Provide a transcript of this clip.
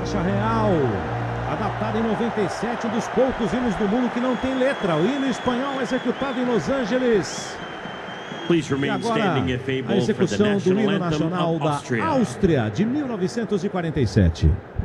Marcha Real, adaptado em 97, um dos poucos hinos do mundo que não tem letra. O hino espanhol executado em Los Angeles. E agora, a execução do hino nacional da Áustria, de 1947.